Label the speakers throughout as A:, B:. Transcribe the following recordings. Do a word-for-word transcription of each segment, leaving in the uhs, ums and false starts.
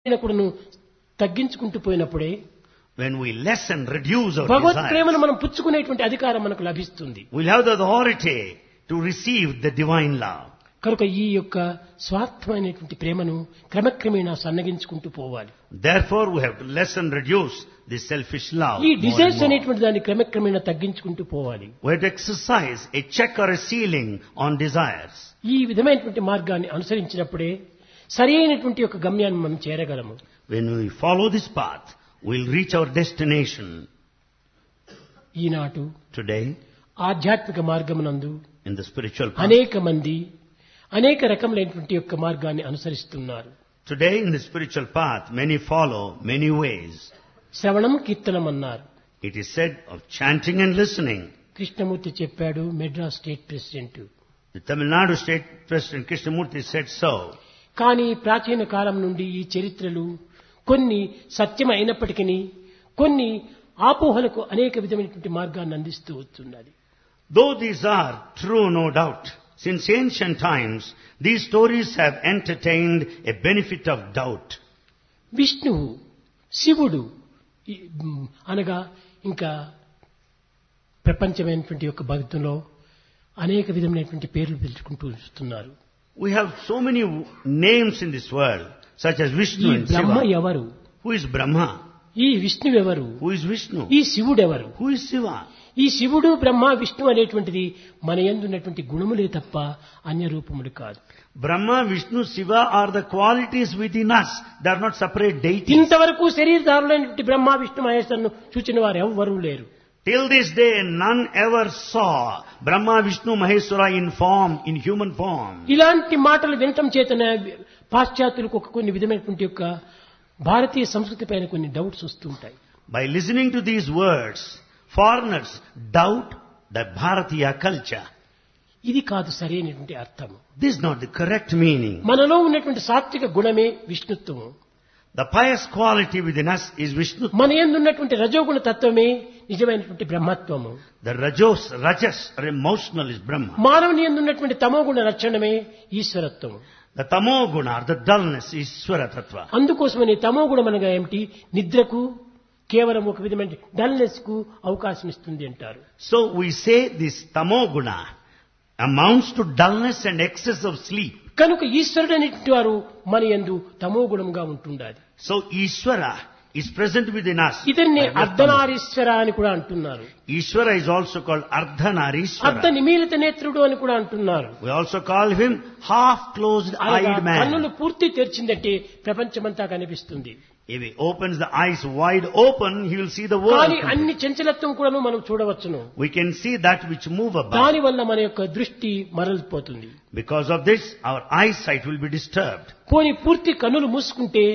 A: కూడాను తగ్గించుకుంటూ పోయినప్పుడే
B: when we lessen, reduce our
A: Bhagwat
B: desires,
A: ప్రేమను మనం పుచ్చుకునేటువంటి అధికారం మనకు లభిస్తుంది.
B: we'll have the authority to receive the divine love.
A: కనుక ఈ యొక్క స్వార్థమైనటువంటి ప్రేమను క్రమక్రమేణా సన్నగించుకుంటూ పోవాలి.
B: Therefore, we have to lessen, reduce this selfish love.
A: ఈ
B: more and
A: డిజైర్స్
B: more.
A: అనేటువంటి దాన్ని క్రమక్రమేణా తగ్గించుకుంటూ పోవాలి.
B: We have to exercise a check or a ceiling on desires.
A: ఈ విధమైనటువంటి మార్గాన్ని అనుసరించినప్పుడే సరి అయినటువంటి యొక్క గమ్యాన్ని మనం చేరగలము.
B: When we follow this path, we'll reach our destination.
A: Eenadu
B: Today,
A: ఆధ్యాత్మిక మార్గమునందు
B: in the spiritual path,
A: అనేక మంది అనేక రకములైనటువంటి యొక్క మార్గాన్ని అనుసరిస్తున్నారు.
B: today in the spiritual path, many follow many ways.
A: శ్రవణం కీర్తనం అన్నారు.
B: It is said of chanting and listening.
A: Krishnamurthy చెప్పాడు, Madras state president.
B: The Tamil Nadu State President Krishnamurti said so.
A: కానీ ప్రాచీన కాలం నుండి ఈ చరిత్రలు కొన్ని సత్యం అయినప్పటికీ కొన్ని ఆపోహలకు అనేక విధమైనటువంటి మార్గాన్ని అందిస్తూ వస్తున్నది.
B: Though these are true, no doubt, since ancient times, these stories have entertained a benefit of doubt.
A: విష్ణువు, శివుడు ఈ, మ్, అనగా ఇంకా ప్రపంచమైనటువంటి యొక్క భక్తులో అనేక విధమైనటువంటి పేర్లు పిలుచుకుంటూ వస్తున్నారు.
B: We have so many names in this world, such as
A: ఈ
B: Vishnu and
A: బ్రహ్మ
B: Shiva.
A: ఎవరు?
B: Who is Brahma?
A: ఈ విష్ణువెవరు?
B: Who is Vishnu?
A: ఈ శివుడెవరు?
B: Who is Shiva?
A: ఈ శివుడు బ్రహ్మ విష్ణు అనేటువంటిది మన యందున్నటువంటి గుణములే తప్ప అన్య రూపములు కాదు.
B: Brahma, Vishnu, Shiva are the qualities within us. They are not separate deities.
A: ఇంతవరకు శరీరధారులైనటువంటి బ్రహ్మ విష్ణు మహేశ్వరులను చూచిన వారు ఎవ్వరూ లేరు.
B: Till this day, none ever saw Brahma, Vishnu, Maheshwara in form, in human form.
A: ఇలాంటి మాటలు వినటం చేతనే పాశ్చాత్యులకు ఒక కొన్ని విధమైనటువంటి యొక్క భారతీయ సంస్కృతి పైన కొన్ని డౌట్స్ వస్తుంటాయి.
B: By listening to these words, foreigners doubt the Bharatiya culture.
A: ఇది కాదు సరైనటువంటి అర్థము.
B: This is not the correct meaning.
A: మనలో ఉన్నటువంటి సాత్విక గుణమే విష్ణుత్వము.
B: The pious quality within us is Vishnu.
A: మన యందు ఉన్నటువంటి రజోగుణ తత్వమే నిజమైనటువంటి బ్రహ్మత్వము.
B: The rajos, rajas or emotional is Brahma.
A: మానవుని యందు ఉన్నటువంటి తమోగుణ లక్షణమే ఈశ్వరత్వము.
B: The tamo guna or the dullness is Ishvara Tattva.
A: అందుకోసమని తమోగుణం అనగా ఏమిటి? నిద్రకు కేవలం ఒక విధమైన డల్నెస్ కు అవకాశం ఇస్తుంది అంటారు.
B: So we say this tamo guna amounts to dullness and excess of sleep.
A: కనుక ఈశ్వరుడు అనేటువంటి వారు మన యందు తమోగుణంగా ఉంటుండాలి.
B: So Ishvara is present within us.
A: ఇతన్ని
B: by way of tamo.
A: Ardhanarishvara అని కూడా అంటున్నారు.
B: Ishvara is also called
A: అర్ధ
B: Ardhanarishvara.
A: నిమీలిత నేత్రుడు అని కూడా అంటున్నారు.
B: We also call him half-closed
A: అనగా
B: eyed man.
A: కన్నులు పూర్తి తెరిచిందంటే ప్రపంచమంతా కనిపిస్తుంది.
B: If he opens the eyes wide open, he will see the world.
A: కానీ అన్ని చంచలత్వం కూడా మనం చూడవచ్చును.
B: We can see that which move about.
A: దాని వల్ల మన యొక్క దృష్టి మరలిపోతుంది.
B: Because of this, our eyesight will be disturbed.
A: పోని పూర్తి కన్నులు మూసుకుంటే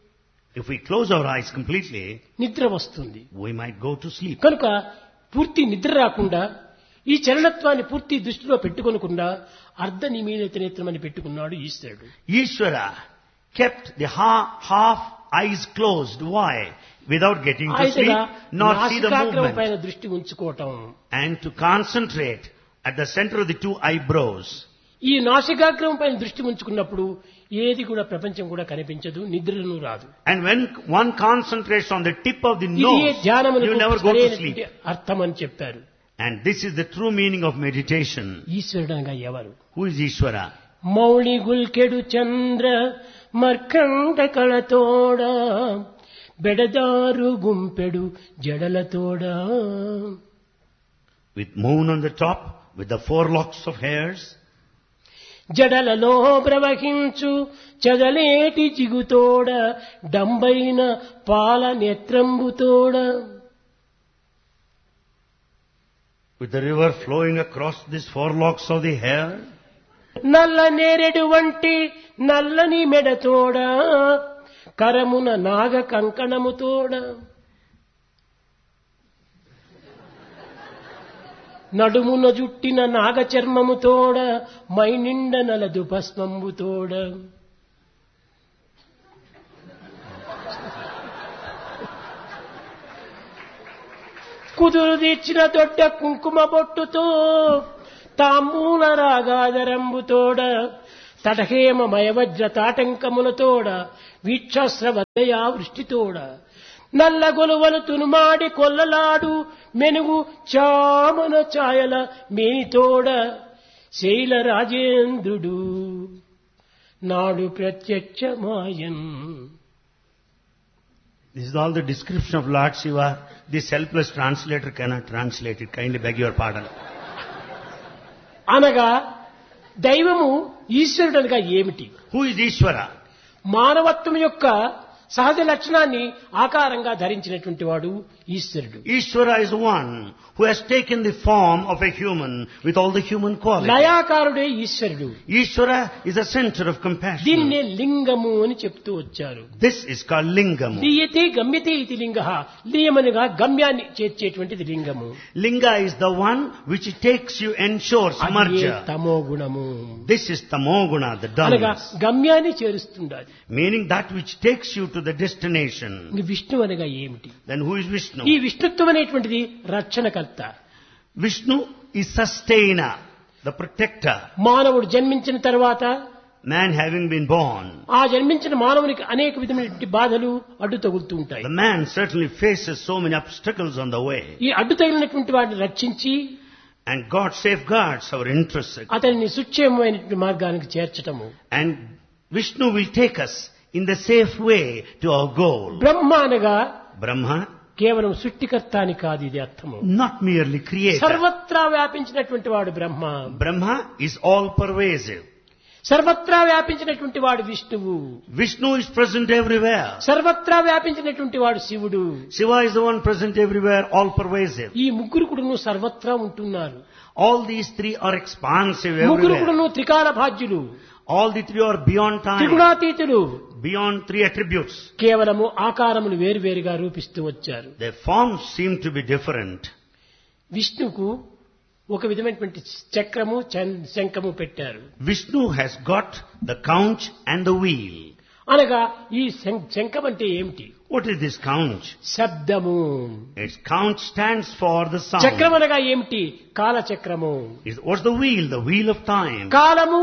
B: If we close our eyes completely,
A: నిద్ర వస్తుంది.
B: we might go to sleep.
A: కనుక పూర్తి నిద్ర రాకుండా ఈ చలనత్వాన్ని పూర్తి దృష్టిలో పెట్టుకొనకుండా అర్ధ నిమీలిత నేత్రం అని పెట్టుకున్నాడు ఈశ్వరుడు.
B: Ishvara kept the half, half eyes closed. Why? Without getting to sleep,
A: అయితేగా
B: nor see the
A: నాసికాగ్రం
B: movement.
A: పైన దృష్టి ఉంచుకోవటం.
B: And to concentrate at the center of the two eyebrows.
A: ఈ నాసికాగ్రం పైన దృష్టి ఉంచుకున్నప్పుడు ఏది కూడా ప్రపంచం కూడా కనిపించదు, నిద్రను రాదు.
B: And when one concentrates on the tip of the
A: ఇది
B: nose,
A: ధ్యానమునకు
B: you will never go to
A: సరైనటువంటి
B: sleep.
A: అర్థం అని చెప్పారు.
B: And this is the true meaning of meditation.
A: ఈశ్వరుడు అనగా ఎవరు?
B: Who is Ishvara?
A: Mouli గుల్కెడు Chandra మర్కండ కళతోడ బెడదారు గుంపెడు జడలతోడ.
B: With moon on the top, with the four locks of hairs,
A: జడలలో ప్రవహించు చదలేటి జిగుతోడ డంబైన పాల నేత్రంబుతోడ.
B: with the river flowing across these four locks of the hair,
A: నల్ల నేరెడు వంటి నల్లని మెడతోడ కరమున నాగ కంకణముతోడ. నడుమున జుట్టిన నాగ చర్మముతోడ మైనిండ నలదు భస్మంబుతోడ. కుదురు తీర్చిన దొడ్డ కుంకుమ బొట్టుతో తాంబూల రాగాదరంబుతోడ తటహేమ మయవజ్ర తాటంకములతోడ వీక్షాస్రవదయా వృష్టితోడ నల్ల గొలువలు తునుమాడి కొల్లలాడు మెనుగు చామన ఛాయల మేనితోడ శైల రాజేంద్రుడు నాడు ప్రత్యక్షమాయన్.
B: This is all the description of Lord Shiva. This helpless translator cannot translate it. Kindly beg your pardon.
A: అనగా దైవము ఈశ్వరుడనగా ఏమిటి?
B: Who is Ishvara?
A: మానవత్వం యొక్క సహజ లక్షణాన్ని ఆకారంగా ధరించినటువంటి వాడు ఈశ్వరుడు.
B: Ishvara is one who has taken the form of a human with all the human qualities.
A: లయాకారుడే ఈశ్వరుడు.
B: Ishvara is a center of compassion.
A: దీన్నే లింగము అని చెప్తూ వచ్చారు.
B: This is called lingam.
A: లీయతే గమ్యతే ఇది లింగః. లీయమనగా గమ్యాన్ని చేర్చేటువంటిది లింగము.
B: Linga is the one which takes you, ensures
A: అదే
B: merger.
A: తమో గుణము.
B: This is tamoguna, the
A: అనగా
B: dullness.
A: గమ్యాన్ని చేరుస్తుండాలి.
B: Meaning that which takes you to the destination.
A: ఇంక విష్ణు అనగా ఏమిటి?
B: Then who is Vishnu?
A: ఈ విష్ణుత్వం అనేటువంటిది రక్షణకర్త.
B: Vishnu is sustainer, the protector.
A: మానవుడు జన్మించిన తర్వాత
B: Man having been born,
A: ఆ జన్మించిన మానవునికి అనేక విధమైనటువంటి బాధలు అడ్డు తగులుతూ ఉంటాయి.
B: the man certainly faces so many obstacles on the way.
A: ఈ అడ్డు తగిలినటువంటి వాటిని రక్షించి
B: And God safeguards our interests.
A: అతన్ని సుక్షేమమైనటువంటి మార్గానికి చేర్చటము.
B: And Vishnu will take us in the safe way to our goal.
A: బ్రహ్మ అనగా
B: Brahma,
A: కేవలం సృష్టికర్త అని కాదు ఇది అర్థము.
B: not merely creator.
A: సర్వత్రా వ్యాపించినటువంటి వాడు బ్రహ్మ.
B: Brahma is all pervasive.
A: సర్వత్రా వ్యాపించినటువంటి వాడు విష్ణువు.
B: Vishnu is present everywhere.
A: సర్వత్రా వ్యాపించినటువంటి వాడు శివుడు.
B: Shiva is the one present everywhere, all pervasive.
A: ఈ ముగ్గురు కూడాను సర్వత్రా ఉంటున్నారు.
B: All these three are expansive
A: ముగ్గురు
B: everywhere.
A: కూడాను త్రికాల భాజ్యులు,
B: All the three are beyond time,
A: త్రిగుణాతీతులు.
B: beyond three attributes.
A: కేవలము ఆకారములు వేరువేరుగా రూపిస్తూ వచ్చారు.
B: Their forms seem to be different.
A: విష్ణుకు ఒక విధమైనటువంటి చక్రము చం- శంఖము పెట్టారు.
B: Vishnu has got the conch and the wheel.
A: అనగా ఈ శం- శంఖం అంటే ఏమిటి?
B: What is this conch?
A: శబ్దము.
B: Its conch stands for the
A: చక్రం
B: sound.
A: అనగా ఏమిటి? కాలచక్రము.
B: Is- What's the wheel? The wheel of time.
A: కాలము.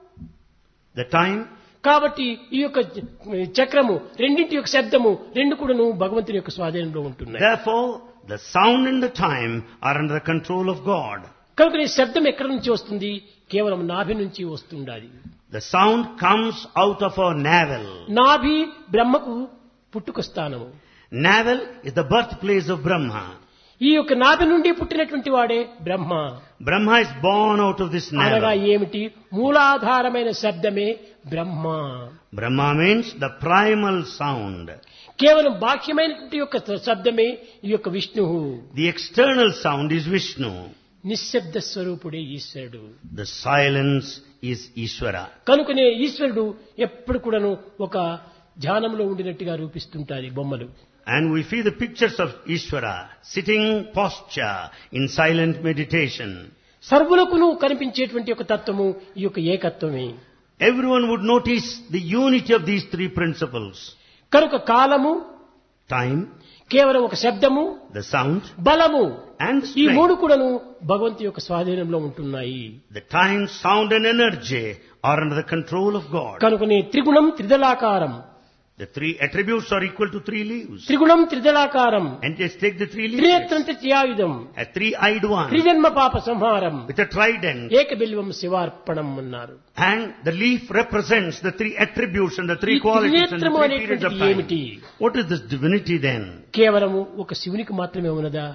B: The time.
A: కాబట్టి ఈ యొక్క చక్రము రెండింటి యొక్క శబ్దము రెండు కూడాను భగవంతుని యొక్క స్వాధీనంలో ఉంటున్నాయి.
B: Therefore, the sound and the time are under the control of God.
A: కనుక ఈ శబ్దం ఎక్కడి నుంచి వస్తుంది? కేవలం నాభి నుంచి వస్తుండాలి.
B: The sound comes out of our navel.
A: నాభి బ్రహ్మకు పుట్టుక స్థానము.
B: Navel is the birthplace of Brahma.
A: ఈ యొక్క నాభి నుండి పుట్టినటువంటి వాడే బ్రహ్మ.
B: Brahma is born out of this
A: అనగా
B: navel.
A: ఏమిటి? మూలాధారమైన శబ్దమే బ్రహ్మ.
B: Brahma means the primal sound.
A: కేవలం బాహ్యమైనటువంటి యొక్క శబ్దమే ఈ యొక్క విష్ణువు.
B: The external sound is Vishnu.
A: నిశ్శబ్ద స్వరూపుడే ఈశ్వరుడు.
B: The silence is Ishvara.
A: కనుకనే ఈశ్వరుడు ఎప్పుడు కూడాను ఒక ధ్యానంలో ఉండినట్టుగా రూపిస్తుంటారు ఈ బొమ్మలు.
B: And we see the pictures of Ishvara sitting posture in silent meditation.
A: సర్వులకును కనిపించేటువంటి ఒక తత్వము ఈ యొక్క ఏకత్వమే.
B: Everyone would notice the unity of these three principles.
A: కనుక కాలము,
B: Time,
A: కేవలం ఒక శబ్దము,
B: the sound,
A: బలము,
B: and
A: ఈ
B: strength.
A: మూడు కూడాను భగవంతు యొక్క స్వాధీనంలో ఉంటున్నాయి.
B: The time, sound and energy are under the control of God.
A: కనుకనే త్రిగుణం త్రిదళాకారం.
B: The three attributes are equal to three leaves.
A: త్రిగుణం త్రిదళాకారం.
B: And just take the three leaves.
A: త్రినేత్రం త్రియాయుధం.
B: A three-eyed one
A: త్రిజన్మ పాప సంహారం.
B: with a trident.
A: ఏక బిల్వం శివార్పణం అన్నారు.
B: And the leaf represents the three attributes and the three
A: ఈ
B: qualities and the
A: త్రినేత్రము
B: three periods of
A: అనేటువంటిది ఏమిటి?
B: time. What is this divinity then?
A: కేవలము ఒక శివునికి మాత్రమే ఉన్నదా?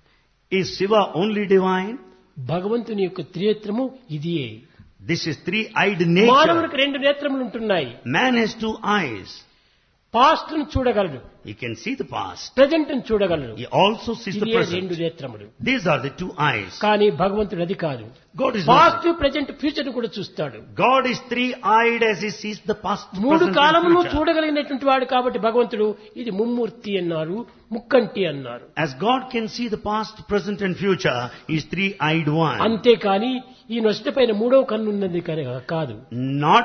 B: Is Shiva only divine?
A: భగవంతుని యొక్క త్రినేత్రము ఇదియే.
B: This is three-eyed nature.
A: మానవునికి రెండు నేత్రములు ఉంటున్నాయి.
B: Man has two eyes.
A: Past ను చూడగలడు,
B: He can see the past.
A: Present ను చూడగలడు.
B: He also sees the
A: ఇదే రెండు
B: present.
A: నేత్రములు.
B: These are the two eyes.
A: కానీ భగవంతుడు అది కాదు.
B: God is
A: past
B: not.
A: Present future కూడా చూస్తాడు.
B: God is three-eyed as He sees the past,
A: మూడు
B: present and
A: కాలమును
B: future.
A: చూడగలిగినటువంటి వాడు కాబట్టి భగవంతుడు ఇది ముమ్మూర్తి అన్నారు, ముక్కంటి అన్నారు.
B: As God can see the past, present and future, He is three-eyed one.
A: అంతేకాని ఈ నొసట పైన మూడవ కన్ను ఉన్నది కనుక కాదు.
B: Not that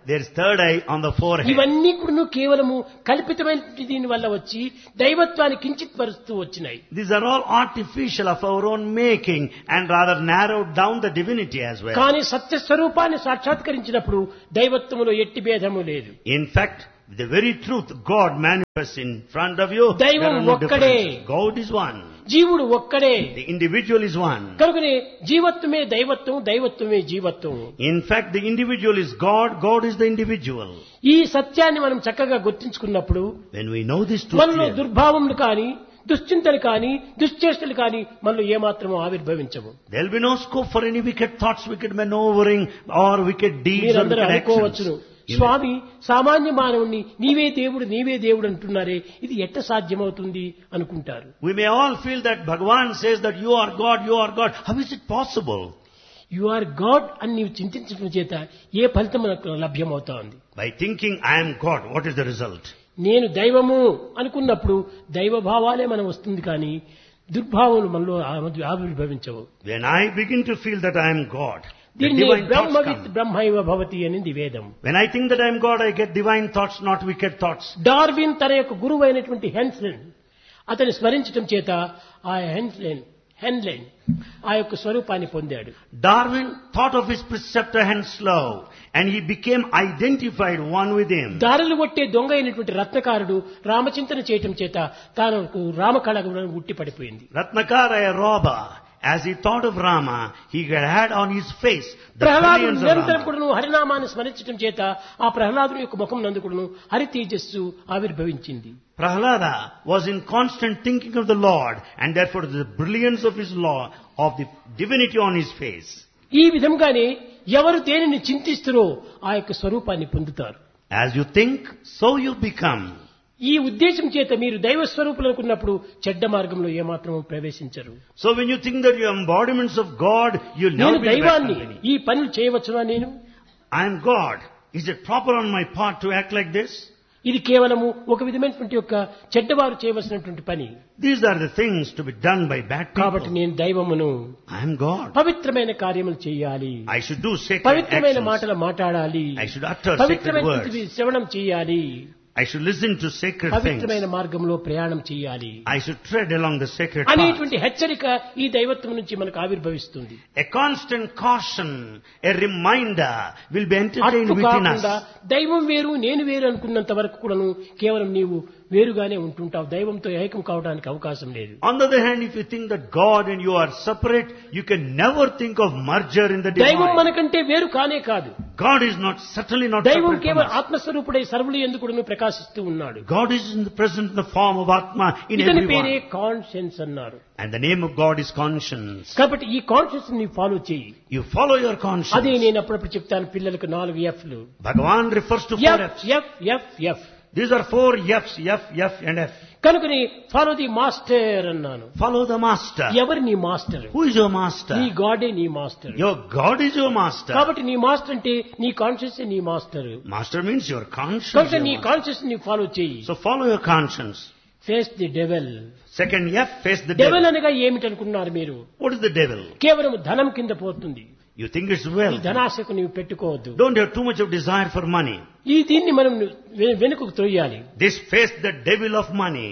B: There is third eye on the forehead.
A: ఇవన్నీ కూడా కేవలము కల్పితమైన దీని వల్ల వచ్చి దైవత్వాన్ని కించిత్ పరుస్తూ వచ్చినాయి.
B: These are all artificial of our own making and rather narrowed down the divinity as well.
A: కానీ సత్య స్వరూపాన్ని సాక్షాత్కరించినప్పుడు దైవత్వములో ఎట్టి భేదము లేదు.
B: In fact, the very truth God manifests in front of you, there
A: దైవం
B: are no
A: ఒక్కడే.
B: differences. God is one.
A: జీవుడు ఒక్కడే.
B: The individual is one.
A: కనుకనే జీవత్వమే దైవత్వం, దైవత్వమే జీవత్వం.
B: In fact, the individual is God, God is the individual.
A: ఈ సత్యాన్ని మనం చక్కగా గుర్తించుకున్నప్పుడు
B: When we know this truth
A: మనలో
B: clearly,
A: దుర్భావములు కానీ, దుశ్చింతలు కానీ, దుశ్చేష్టలు కానీ మనలో ఏమాత్రమూ ఆవిర్భవించవు.
B: there will be no scope for any wicked thoughts, wicked maneuvering or wicked deeds or
A: మీరందరూ
B: wicked actions.
A: అనుకోవచ్చును, స్వామి సామాన్య మానవుణ్ణి నీవే దేవుడు నీవే దేవుడు అంటున్నారే, ఇది ఎట్ట సాధ్యమవుతుంది అనుకుంటారు.
B: We may all feel that Bhagavan says that you are God, you are God. How is it possible?
A: You are God అని నీవు చింతించడం చేత ఏ ఫలితం మనకు లభ్యమవుతా ఉంది?
B: By thinking I am God, what is the result?
A: నేను దైవము అనుకున్నప్పుడు దైవ భావాలే మనం వస్తుంది కానీ దుర్భావములు మనలో ఆ- ఆవిర్భవించవు.
B: When I begin to feel that I am God, the
A: దీన్ని
B: divine thoughts
A: బ్రహ్మవిత్
B: come.
A: బ్రహ్మైవ భవతి అనింది వేదం.
B: When I think that I am God, I get divine thoughts, not wicked thoughts.
A: Darwin తన యొక్క గురువు అయినటువంటి హెన్స్లెన్ అతని స్మరించడం చేత ఆ హెన్స్లెన్ హెన్లెన్ ఆ యొక్క స్వరూపాన్ని పొందాడు.
B: Darwin thought of his preceptor Henslow and he became identified one with him.
A: దారులు కొట్టే దొంగ అయినటువంటి రత్నకారుడు రామచింతన చేయటం చేత తాను రామకళ ఉట్టి పడిపోయింది.
B: Ratnakara, a robber, as he thought of Rama, he had had on his face the
A: ప్రహ్లాదుడు
B: brilliance of
A: నిరంతరం
B: Rama.
A: కూడాను హరినామాన్ని స్మరించడం చేత ఆ ప్రహ్లాదుని యొక్క ముఖం నందు కూడాను హరి తేజస్సు ఆవిర్భవించింది.
B: Prahlada was in constant thinking of the Lord and therefore the brilliance of his law, of the divinity on his face.
A: ఈ విధంగానే ఎవరు దేనిని చింతిస్తారో ఆ యొక్క స్వరూపాన్ని పొందుతారు.
B: As you think, so you become.
A: ఈ ఉద్దేశం చేత మీరు దైవ స్వరూపులనుకున్నప్పుడు చెడ్డ మార్గంలో ఏమాత్రం ప్రవేశించరు.
B: So when you think that you are embodiments of God, you'll
A: నేను
B: never be in bad
A: దైవాన్ని
B: company.
A: ఈ పనులు చేయవచ్చునా? నేను
B: I am God. Is it proper on my part to act like this?
A: ఇది కేవలము ఒక విధమైనటువంటి యొక్క చెడ్డవారు చేయవలసినటువంటి పని.
B: These are the things to be done by bad
A: కాబట్టి
B: people.
A: నేను దైవమును
B: I am God.
A: పవిత్రమైన కార్యములు చేయాలి,
B: I should do sacred
A: పవిత్రమైన
B: actions.
A: మాటలు మాట్లాడాలి,
B: I should utter sacred
A: పవిత్రమైనటువంటి
B: words.
A: శ్రవణం చేయాలి,
B: I should listen to sacred
A: పవిత్రమైన
B: things.
A: మార్గంలో ప్రయాణం చేయాలి
B: I should tread along the sacred path.
A: అనేటువంటి హెచ్చరిక ఈ దైవత్వం నుంచి మనకు ఆవిర్భవిస్తుంది.
B: A constant caution, a reminder will be entertained
A: అట్టు
B: within
A: కాకుండా
B: us.
A: దైవం వేరు నేను వేరు అనుకున్నంత వరకు కూడాను కేవలం నీవు వేరుగానే ఉంటుంటావు. దైవంతో ఏకం కావడానికి అవకాశం లేదు.
B: On the other hand, if you think that God and you are separate, you can never think of merger in the
A: దైవం
B: divine.
A: మనకంటే వేరు కానే కాదు.
B: God is not, certainly not
A: దైవం
B: separate from
A: కేవలం
B: us.
A: ఆత్మస్వరూపుడై సర్వులు ఎందుకు కూడాను ప్రకాశిస్తూ ఉన్నాడు.
B: God is in the present in the form of Atma in
A: ఇతని పేరే
B: everyone.
A: కాన్షియన్స్ అన్నారు.
B: And the name of God is conscience.
A: కాబట్టి ఈ కాన్షియన్స్ ని ఫాలో చేయి.
B: You follow your
A: అదే
B: conscience.
A: నేను అప్పుడప్పుడు చెప్తాను పిల్లలకు నాలుగు ఎఫ్లు.
B: Bhagavan refers to four
A: F
B: F's.
A: F F F
B: These are four F's, F, F and F.
A: కనుకని ఫాలో ది మాస్టర్ అన్నాను.
B: Follow the master.
A: ఎవరు నీ master?
B: Who is your master?
A: నీ గాడే నీ master.
B: Your God is your master.
A: కాబట్టి నీ master అంటే నీ కాన్షియస్ నీ master.
B: Master means your conscience.
A: కనుక
B: your
A: నీ
B: master.
A: కాన్షియస్ ని ఫాలో చేయి.
B: So follow your conscience.
A: Face the devil.
B: Second F, face the
A: devil
B: devil.
A: అనగా ఏమిటనుకున్నారు మీరు?
B: What is the devil?
A: కేవలం ధనం కింద పోతుంది.
B: You think it's
A: ఈ
B: wealth.
A: ధనాశకు నీవు పెట్టుకోవద్దు.
B: Don't have too much of desire for money.
A: ఈ దీన్ని మనం వె- వెనుకకు త్రొయ్యాలి.
B: This face the devil of money.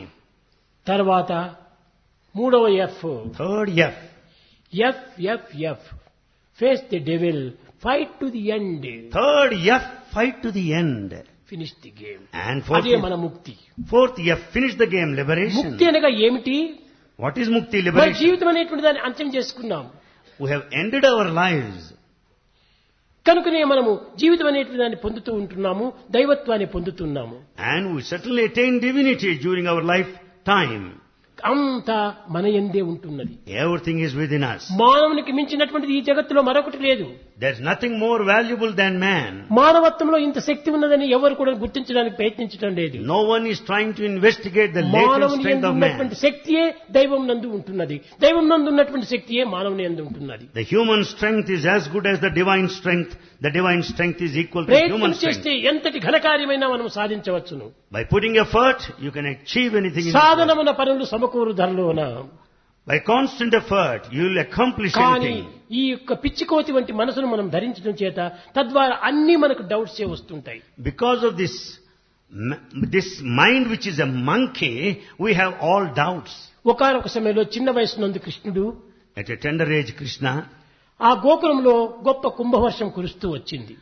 A: తర్వాత మూడవ F
B: Third F.
A: F F F face the devil fight to the end
B: Third F, fight to the end.
A: Finish the game.
B: And fourth
A: అదే
B: F,
A: మన ముక్తి.
B: fourth F, finish the game, liberation.
A: ముక్తి అనగా ఏమిటి?
B: What is mukti,
A: మన
B: liberation?
A: జీవితం అనేటువంటి దాన్ని అంత్యం చేసుకున్నాం.
B: We have ended our lives.
A: కనుకనే మనము జీవితం అనేటువంటి దాన్ని పొందుతూ ఉంటున్నాము, దైవత్వాన్ని పొందుతున్నాము.
B: And we certainly attain divinity during our lifetime.
A: అంతా మన యందే ఉంటున్నది.
B: Everything is within us.
A: మానవునికి మించినటువంటిది ఈ జగత్తులో మరొకటి లేదు.
B: There's nothing more valuable than man.
A: మానవత్వంలో ఇంత శక్తి ఉన్నదని ఎవరు కూడా గుర్తించడానికి ప్రయత్నించడం లేదు.
B: No one is trying to investigate the latent
A: మానవుని
B: strength
A: యందు
B: of man.
A: ఉన్నటువంటి శక్తియే దైవం నందు ఉంటున్నది, దైవం నందు ఉన్నటువంటి శక్తియే మానవుని యందు ఉంటున్నది.
B: The human strength is as good as the divine strength. The divine strength is equal to
A: ప్రయత్నం
B: human
A: చేస్తే
B: strength.
A: ఎంతటి ఘనకార్యమైనా మనం సాధించవచ్చును.
B: By putting effort, you can achieve anything in this world.
A: సాధనమున పనులు సమకూరు ధరలోన
B: By constant effort, you will accomplish
A: కానీ
B: anything.
A: ఈ యొక్క పిచ్చికోతి వంటి మనసును మనం ధరించడం చేత తద్వారా అన్ని మనకు డౌట్సే వస్తుంటాయి.
B: Because of this, m- this mind which is a monkey, we have all doubts.
A: ఒకానొక సమయంలో చిన్న వయసునందు కృష్ణుడు
B: At a tender age, Krishna
A: ఆ గోకులంలో గొప్ప కుంభవర్షం కురుస్తూ వచ్చింది.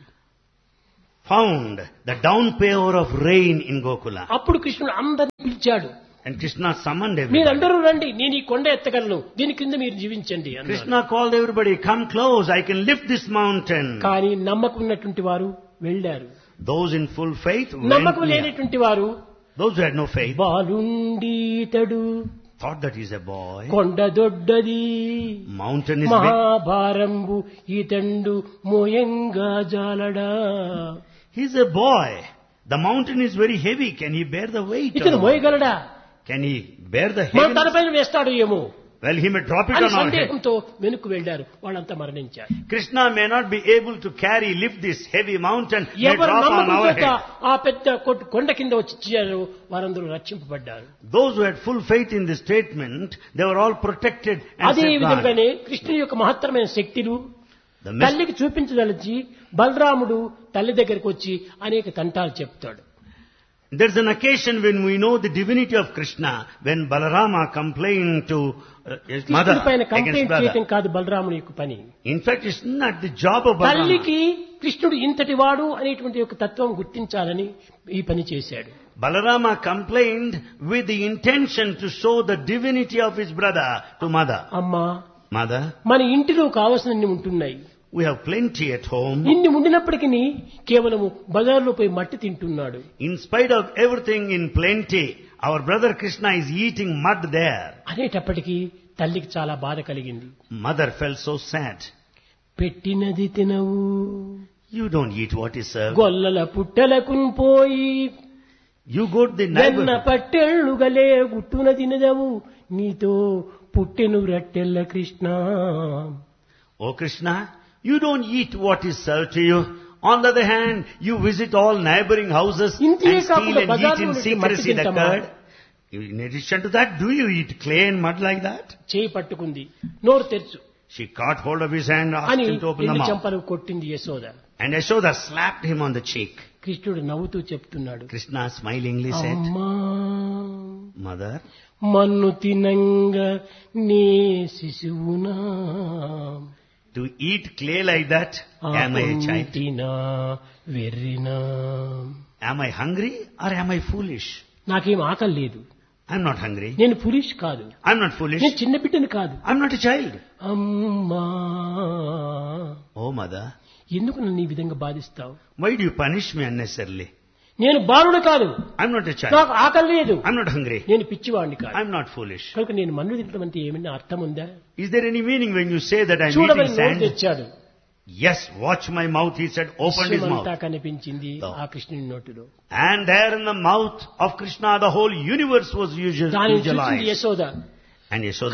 B: found the downpour of rain in Gokula.
A: అప్పుడు కృష్ణుడు అందరిని పిలిచాడు.
B: And Krishna summoned everybody.
A: మీరందరూ రండి, నేను ఈ కొండ ఎత్తగలను, దీని కింద మీరు జీవించండి అన్నాడు.
B: Krishna called everybody, come close, I can lift this mountain.
A: కానీ నమ్మకం ఉన్నటువంటి వారు వెళ్ళారు.
B: Those in full faith went
A: నమ్మకం
B: near.
A: లేనటువంటి వారు
B: Those who had no faith
A: బాలుండీతడు
B: thought that he's a boy.
A: కొండ దొడ్డది
B: Mountain is big.
A: మహాభారంబు ఈతండు మోయంగా జాలడా.
B: He's a boy. The mountain is very heavy. Can he bear the weight?
A: ఇతను
B: of-
A: మోయగలడా?
B: Can he bear the
A: మన
B: heaviness?
A: తలపైన వేస్తాడు ఏమో
B: Well, he may drop it
A: అని
B: on our head.
A: సందేహంతో వెనుక్కు వెళ్ళారు. వాళ్ళంతా మరణించారు.
B: Krishna may not be able to carry, lift this heavy mountain, may
A: ఎవరు
B: drop on
A: నమ్మకం
B: our
A: చేత
B: head.
A: ఆ పెద్ద కొట్టు- కొండ కింద వచ్చి చేరారు వారందరూ రక్షింపబడ్డారు.
B: Those who had full faith in this statement, they were all protected and
A: అదే
B: safeguarded.
A: విధంగానే కృష్ణుని యొక్క మహత్తరమైన శక్తులు
B: The mes-
A: తల్లికి చూపించదలిచి బలరాముడు తల్లి దగ్గరికి వచ్చి అనేక తంటాలు చెప్తాడు.
B: There's an occasion when we know the divinity of Krishna, when Balarama complained to uh, his mother
A: కృష్ణుడి పైన
B: against
A: కంప్లైంట్
B: brother.
A: చేయటం కాదు బలరాముని యొక్క పని.
B: In fact, it's not the job of Balarama.
A: తల్లికి కృష్ణుడు ఇంతటి వాడు అనేటువంటి యొక్క తత్వం గుర్తించాలని ఈ పని చేశాడు.
B: Balarama complained with the intention to show the divinity of his brother to mother.
A: అమ్మా,
B: Mother,
A: మన ఇంటిలో కావలసినన్ని ఉంటున్నాయి.
B: we have plenty at home.
A: ఇన్ని ఉండినప్పటికీ కేవలము బజార్లో పోయి మట్టి తింటున్నాడు.
B: In spite of everything in plenty, our brother Krishna is eating mud there.
A: అనేటప్పటికీ తల్లికి చాలా బాధ కలిగింది.
B: Mother felt so sad.
A: పెట్టినది తినవు
B: You don't eat what is served.
A: గొల్లల పుట్టలకున్ పోయి
B: You go to the
A: వెన్న
B: neighbor.
A: పట్టెళ్ళుగలే గుట్టున తినదవు నీతో పుట్టెను రట్టెల్ల Krishna.
B: Oh Krishna, you don't eat what is served to you. On the other hand, you visit all neighboring houses
A: ఇంతే
B: and steal
A: కాకుండా
B: and eat
A: బజార్లో
B: in
A: నుండి
B: secrecy
A: మట్టి
B: the
A: తింటామా?
B: curd. In addition to that, do you eat clay and mud like that?
A: చేయి పట్టుకుంది, నోరు తెరుచు
B: She caught hold of his hand, asked
A: అని
B: him to open the
A: రెండు
B: mouth.
A: చెంపలు కొట్టింది Yashoda.
B: And Yashoda slapped him on the cheek.
A: కృష్ణుడు నవ్వుతూ చెప్తున్నాడు,
B: Krishna smilingly said,
A: అమ్మా
B: Mother,
A: మన్ను తినంగ నీ శిశువునా
B: to eat clay like that, am I a child?
A: తినా వెర్రినా.
B: Am I hungry or am I foolish?
A: నాకేం ఆకలి లేదు,
B: I'm not hungry.
A: నేను పులిష్ కాదు,
B: I'm not foolish.
A: నేను చిన్న బిడ్డను కాదు.
B: I'm not a child.
A: అమ్మా,
B: Oh mother,
A: ఎందుకు నన్ను ఈ విధంగా బాధిస్తావు?
B: why do you punish me unnecessarily?
A: నేను బాలుడు కాదు,
B: I'm not a child.
A: నాకు ఆకలి లేదు,
B: I'm not hungry.
A: నేను పిచ్చివాడిని కాదు.
B: I'm not foolish.
A: కనుక నేను మన్ను తినడం అంటే ఏమైనా అర్థం ఉందా?
B: Is there any meaning when you say that I'm
A: చూడమని
B: eating
A: నోరు
B: sand?
A: తెచ్చాడు.
B: Yes, watch my mouth, he said, opened his
A: విశ్వమంతా
B: mouth.
A: కనిపించింది
B: No.
A: ఆ కృష్ణుని నోటిలో.
B: And there in the mouth of Krishna, the whole universe was usual-
A: దానిని చూసింది
B: visualized.
A: యశోద.
B: And Yashoda